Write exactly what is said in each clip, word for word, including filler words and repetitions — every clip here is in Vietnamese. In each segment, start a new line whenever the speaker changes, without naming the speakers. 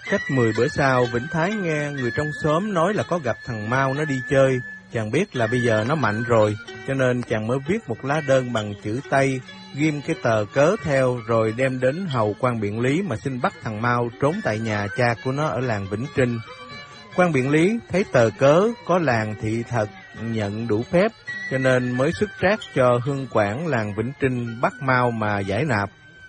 Cách mười bữa sau, Vĩnh Thái nghe người trong xóm nói là có gặp thằng Mau nó đi chơi. Chàng biết là bây giờ nó mạnh rồi, cho nên chàng mới viết một lá đơn bằng chữ Tây, ghim cái tờ cớ theo rồi đem đến hầu quan biện lý mà xin bắt thằng Mau trốn tại nhà cha của nó ở làng Vĩnh Trinh. Quan biện lý thấy tờ cớ có làng thị thật nhận đủ phép, cho nên mới xuất trác cho hương quản làng Vĩnh Trinh bắt Mau mà giải nạp.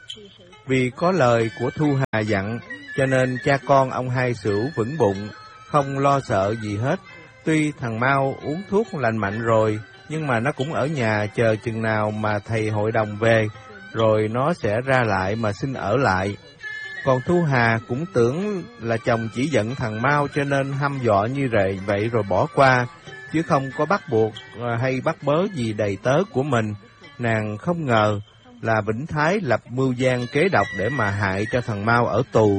Vì có lời của Thu Hà dặn, cho nên cha con ông Hai Sửu vững bụng, không lo sợ gì hết. Tuy thằng Mau uống thuốc lành mạnh rồi, nhưng mà nó cũng ở nhà chờ chừng nào mà thầy hội đồng về, rồi nó sẽ ra lại mà xin ở lại. Còn Thu Hà cũng tưởng là chồng chỉ giận thằng Mau cho nên hăm dọa như vậy, vậy rồi bỏ qua, chứ không có bắt buộc hay bắt bớ gì đầy tớ của mình. Nàng không ngờ là Vĩnh Thái lập mưu gian kế độc để mà hại cho thằng Mau ở tù.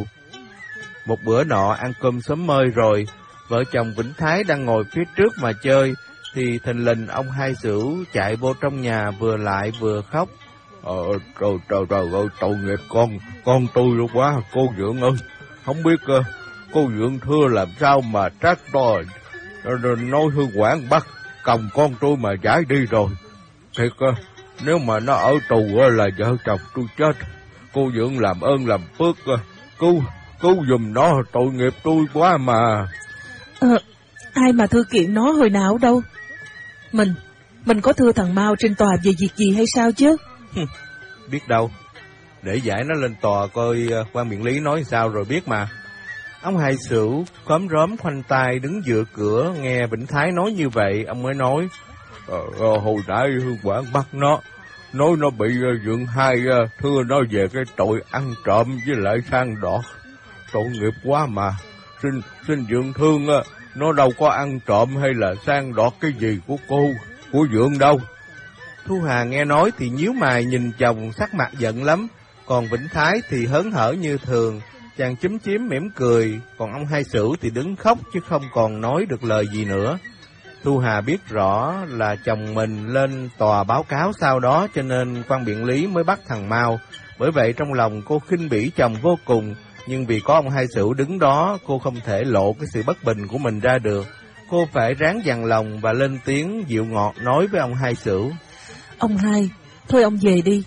Một bữa nọ ăn cơm sớm mơi rồi, vợ chồng Vĩnh Thái đang ngồi phía trước mà chơi, thì thình lình ông Hai Sửu chạy vô trong nhà vừa lại vừa khóc.
Ờ, trời trời trời ơi, tội nghiệp con, con tôi luôn quá, cô Dượng ơi, không biết uh, cô Dượng thưa làm sao mà trách tôi, nói hương quản bắt còng con tôi mà giải đi rồi. Thiệt uh, nếu mà nó ở tù uh, là vợ chồng tôi chết. Cô Dượng làm ơn làm phước uh, cứu cứu giùm nó, tội nghiệp tôi quá mà.
Ờ, ai mà thư kiện nó hồi nào đâu? Mình, mình có thưa thằng Mau trên tòa về việc gì hay sao chứ?
Biết đâu, để giải nó lên tòa coi quan biện lý nói sao rồi biết mà. Ông Hai Sửu khóm róm khoanh tay đứng dựa cửa, nghe Vĩnh Thái nói như vậy, ông mới nói.
Ờ, hồi nãy hương quản bắt nó, nói nó bị uh, Dượng Hai uh, thưa nó về cái tội ăn trộm với lại sang đọt. Tội nghiệp quá mà, xin xin Dượng thương, uh, nó đâu có ăn trộm hay là sang đọt cái gì của cô, của Dượng đâu.
Thu Hà nghe nói thì nhíu mày nhìn chồng sắc mặt giận lắm, còn Vĩnh Thái thì hớn hở như thường, chàng chúm chím mỉm cười, còn ông Hai Sửu thì đứng khóc chứ không còn nói được lời gì nữa. Thu Hà biết rõ là chồng mình lên tòa báo cáo sau đó, cho nên quan biện lý mới bắt thằng Mau. Bởi vậy trong lòng cô khinh bỉ chồng vô cùng, nhưng vì có ông Hai Sửu đứng đó, cô không thể lộ cái sự bất bình của mình ra được. Cô phải ráng dằn lòng và lên tiếng dịu ngọt nói với ông Hai Sửu.
Ông Hai, thôi ông về đi.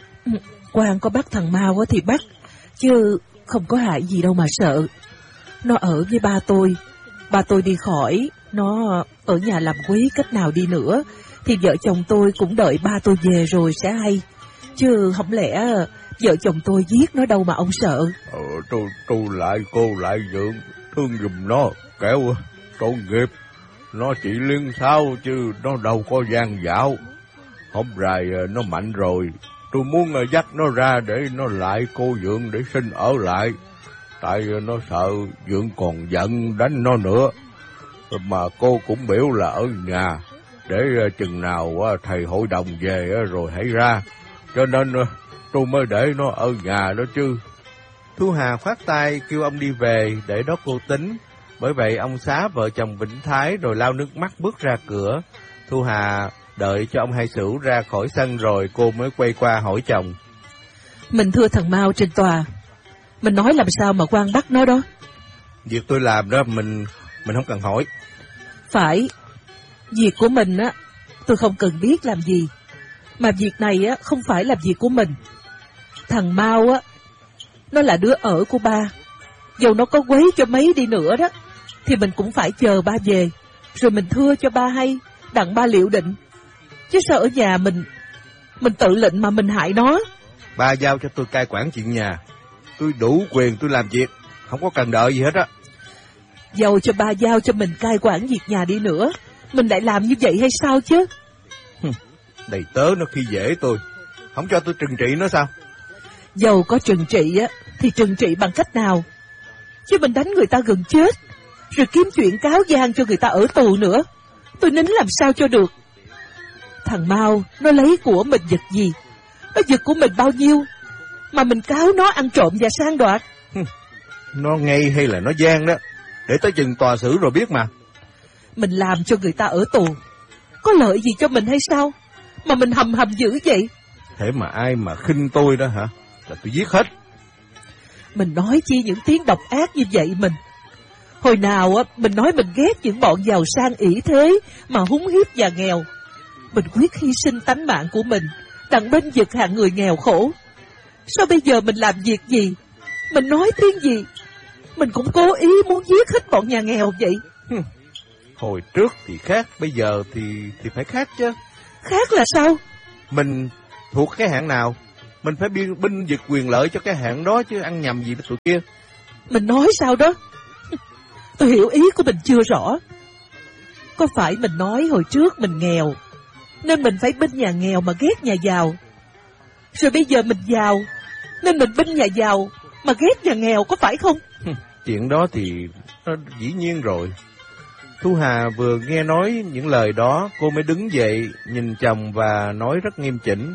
Quan có bắt thằng Mau thì bắt, chứ không có hại gì đâu mà sợ. Nó ở với ba tôi, ba tôi đi khỏi, nó ở nhà làm quý cách nào đi nữa, thì vợ chồng tôi cũng đợi ba tôi về rồi sẽ hay. Chứ không lẽ vợ chồng tôi giết nó đâu mà ông sợ.
Ờ, tôi, tôi lại cô lại Dượng, thương giùm nó, kẻo tội nghiệp. Nó chỉ liên sao chứ nó đâu có gian dạo. Hôm rày nó mạnh rồi, tôi muốn dắt nó ra để nó lại cô Dượng để xin ở lại. Tại nó sợ Dượng còn giận đánh nó nữa. Mà cô cũng biểu là ở nhà, để chừng nào thầy hội đồng về rồi hãy ra. Cho nên tôi mới để nó ở nhà đó chứ.
Thu Hà khoát tay kêu ông đi về, để đó cô tính. Bởi vậy ông xá vợ chồng Vĩnh Thái rồi lau nước mắt bước ra cửa. Thu Hà đợi cho ông Hai Sửu ra khỏi sân rồi cô mới quay qua hỏi chồng.
Mình thưa thằng Mau trên tòa, mình nói làm sao mà quan bắt nó đó?
Việc tôi làm đó mình mình không cần hỏi.
Phải, việc của mình á, tôi không cần biết làm gì. Mà việc này á, không phải là việc của mình. Thằng Mau á, nó là đứa ở của ba. Dầu nó có quấy cho mấy đi nữa đó, thì mình cũng phải chờ ba về, rồi mình thưa cho ba hay, đặng ba liệu định. Chứ sao ở nhà mình, mình tự lệnh mà mình hại nó.
Ba giao cho tôi cai quản chuyện nhà, tôi đủ quyền tôi làm việc, không có cần đợi gì hết á.
Dầu cho ba giao cho mình cai quản việc nhà đi nữa, mình lại làm như vậy hay sao chứ?
Đầy tớ nó khi dễ tôi, không cho tôi trừng trị nó sao?
Dầu có trừng trị á, thì trừng trị bằng cách nào? Chứ mình đánh người ta gần chết, rồi kiếm chuyện cáo gian cho người ta ở tù nữa, tôi nín làm sao cho được? Thằng Mau nó lấy của mình giật gì? Nó giật của mình bao nhiêu mà mình cáo nó ăn trộm và sang đoạt?
Nó ngây hay là nó gian đó, để tới chừng tòa xử rồi biết mà.
Mình làm cho người ta ở tù, có lợi gì cho mình hay sao mà mình hầm hầm dữ vậy?
Thế mà ai mà khinh tôi đó hả, là tôi giết hết.
Mình nói chi những tiếng độc ác như vậy mình. Hồi nào á, mình nói mình ghét những bọn giàu sang ỷ thế mà húng hiếp nhà nghèo. Mình quyết hy sinh tánh mạng của mình đặng bên vực hạng người nghèo khổ. Sao bây giờ mình làm việc gì, mình nói tiếng gì, mình cũng cố ý muốn giết hết bọn nhà nghèo vậy?
Hồi trước thì khác, bây giờ thì thì phải khác chứ.
Khác là sao?
Mình thuộc cái hạng nào, mình phải biên binh vực quyền lợi cho cái hạng đó chứ ăn nhầm gì với tụi kia.
Mình nói sao đó? Tôi hiểu ý của mình chưa rõ. Có phải mình nói hồi trước mình nghèo nên mình phải binh nhà nghèo mà ghét nhà giàu, rồi bây giờ mình giàu nên mình binh nhà giàu mà ghét nhà nghèo, có phải không?
Chuyện đó thì nó dĩ nhiên rồi. Thu Hà vừa nghe nói những lời đó, cô mới đứng dậy nhìn chồng và nói rất nghiêm chỉnh.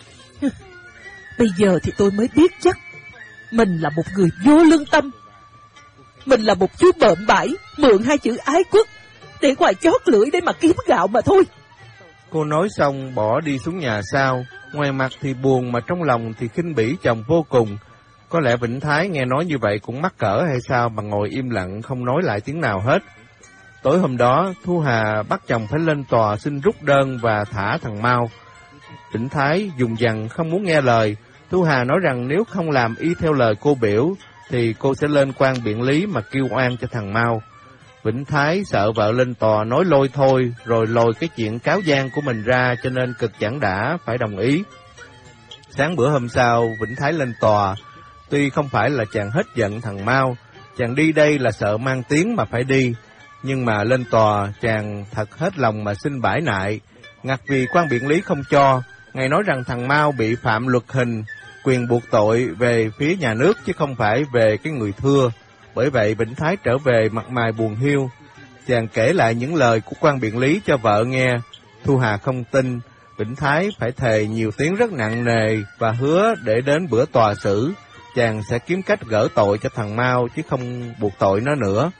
Bây giờ thì tôi mới biết chắc mình là một người vô lương tâm. Mình là một chú bợm bãi mượn hai chữ ái quốc để ngoài chót lưỡi để mà kiếm gạo mà thôi.
Cô nói xong bỏ đi xuống nhà sau. Ngoài mặt thì buồn mà trong lòng thì khinh bỉ chồng vô cùng. Có lẽ Vĩnh Thái nghe nói như vậy cũng mắc cỡ hay sao mà ngồi im lặng không nói lại tiếng nào hết. Tối hôm đó, Thu Hà bắt chồng phải lên tòa xin rút đơn và thả thằng Mau. Vĩnh Thái dùng dằng không muốn nghe lời. Thu Hà nói rằng nếu không làm y theo lời cô biểu thì cô sẽ lên quan biện lý mà kêu oan cho thằng Mau. Vĩnh Thái sợ vợ lên tòa nói lôi thôi, rồi lôi cái chuyện cáo gian của mình ra, cho nên cực chẳng đã phải đồng ý. Sáng bữa hôm sau, Vĩnh Thái lên tòa. Tuy không phải là chàng hết giận thằng Mau, chàng đi đây là sợ mang tiếng mà phải đi, nhưng mà lên tòa chàng thật hết lòng mà xin bãi nại. Ngặt vì quan biện lý không cho, ngài nói rằng thằng Mau bị phạm luật hình, quyền buộc tội về phía nhà nước chứ không phải về cái người thưa. Bởi vậy Vĩnh Thái trở về mặt mày buồn hiu. Chàng kể lại những lời của quan biện lý cho vợ nghe. Thu Hà không tin. Vĩnh Thái phải thề nhiều tiếng rất nặng nề và hứa để đến bữa tòa xử, chàng sẽ kiếm cách gỡ tội cho thằng Mau chứ không buộc tội nó nữa.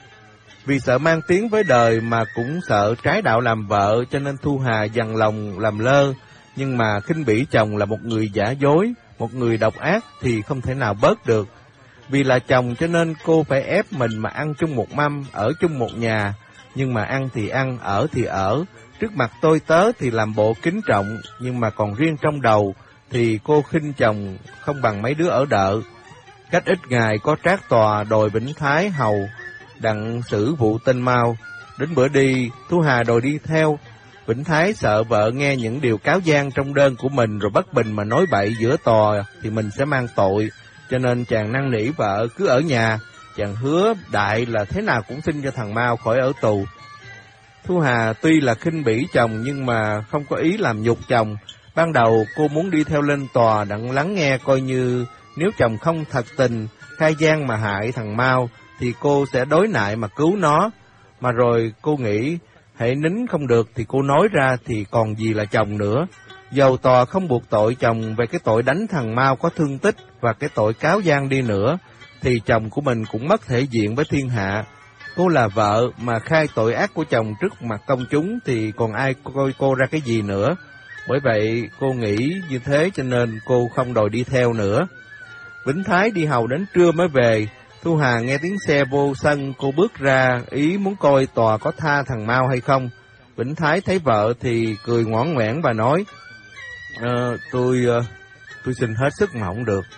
Vì sợ mang tiếng với đời mà cũng sợ trái đạo làm vợ, cho nên Thu Hà dằn lòng làm lơ. Nhưng mà khinh bỉ chồng là một người giả dối, một người độc ác thì không thể nào bớt được. Vì là chồng cho nên cô phải ép mình mà ăn chung một mâm, ở chung một nhà. Nhưng mà ăn thì ăn, ở thì ở. Trước mặt tôi tớ thì làm bộ kính trọng, nhưng mà còn riêng trong đầu thì cô khinh chồng không bằng mấy đứa ở đợ. Cách ít ngày có trác tòa đòi Vĩnh Thái hầu đặng xử vụ tên Mau. Đến bữa đi, Thu Hà đòi đi theo. Vĩnh Thái sợ vợ nghe những điều cáo gian trong đơn của mình rồi bất bình mà nói bậy giữa tòa thì mình sẽ mang tội, cho nên chàng năn nỉ vợ cứ ở nhà. Chàng hứa đại là thế nào cũng xin cho thằng Mau khỏi ở tù. Thu Hà tuy là khinh bỉ chồng nhưng mà không có ý làm nhục chồng. Ban đầu cô muốn đi theo lên tòa đặng lắng nghe, coi như nếu chồng không thật tình khai gian mà hại thằng Mau thì cô sẽ đối nại mà cứu nó. Mà rồi cô nghĩ hễ nín không được thì cô nói ra thì còn gì là chồng nữa. Dầu tòa không buộc tội chồng về cái tội đánh thằng Mau có thương tích và cái tội cáo gian đi nữa thì chồng của mình cũng mất thể diện với thiên hạ. Cô là vợ mà khai tội ác của chồng trước mặt công chúng thì còn ai coi cô ra cái gì nữa. Bởi vậy cô nghĩ như thế cho nên cô không đòi đi theo nữa. Vĩnh Thái đi hầu đến trưa mới về. Thu Hà nghe tiếng xe vô sân, cô bước ra ý muốn coi tòa có tha thằng Mau hay không. Vĩnh Thái thấy vợ thì cười ngoãn ngoẽn và nói: ờ, tôi tôi xin hết sức mà không được.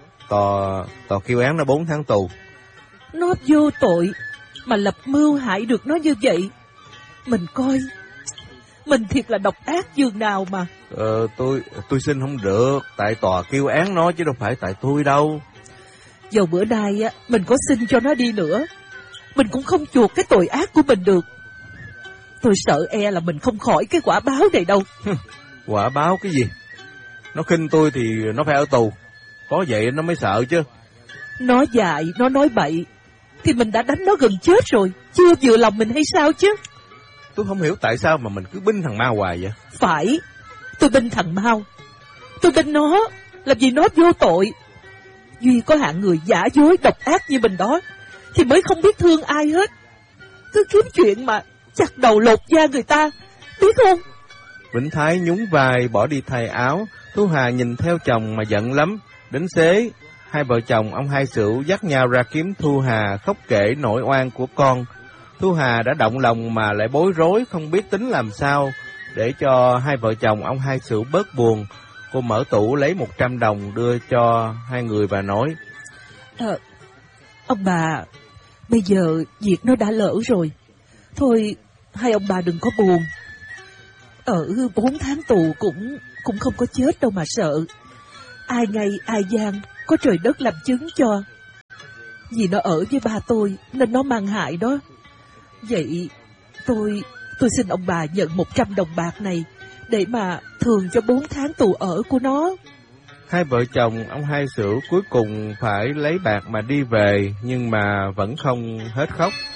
Tòa tòa kêu án nó bốn tháng tù.
Nó vô tội mà lập mưu hại được nó như vậy, mình coi mình thiệt là độc ác dường nào mà.
Ờ, tôi tôi xin không được, tại tòa kêu án nó chứ đâu phải tại tôi đâu.
Dầu bữa nay á mình có xin cho nó đi nữa, mình cũng không chuộc cái tội ác của mình được. Tôi sợ e là mình không khỏi cái quả báo này đâu.
Quả báo cái gì? Nó khinh tôi thì nó phải ở tù, có vậy nó mới sợ chứ.
Nó dại, nó nói bậy thì mình đã đánh nó gần chết rồi, chưa vừa lòng mình hay sao chứ?
Tôi không hiểu tại sao mà mình cứ binh thằng Mau hoài vậy.
Phải, tôi binh thằng Mau. Tôi binh nó làm gì nó vô tội. Duy có hạng người giả dối độc ác như mình đó thì mới không biết thương ai hết. Cứ kiếm chuyện mà chặt đầu lột da người ta, biết không?
Vĩnh Thái nhún vai bỏ đi thay áo. Thu Hà nhìn theo chồng mà giận lắm. Đến xế Hai vợ chồng ông Hai Sửu dắt nhau ra kiếm Thu Hà khóc kể nỗi oan của con. Thu Hà đã động lòng mà lại bối rối không biết tính làm sao. Để cho hai vợ chồng ông Hai Sửu bớt buồn, cô mở tủ lấy một trăm đồng đưa cho hai người và nói:
à, Ông bà, bây giờ việc nó đã lỡ rồi. Thôi, hai ông bà đừng có buồn. Ở bốn tháng tù cũng cũng không có chết đâu mà sợ. Ai ngay ai gian, có trời đất làm chứng cho. Vì nó ở với ba tôi nên nó mang hại đó. Vậy tôi tôi xin ông bà nhận một trăm đồng bạc này để mà thường cho bốn tháng tù ở của nó.
Hai vợ chồng ông Hai Sửu cuối cùng phải lấy bạc mà đi về, nhưng mà vẫn không hết khóc.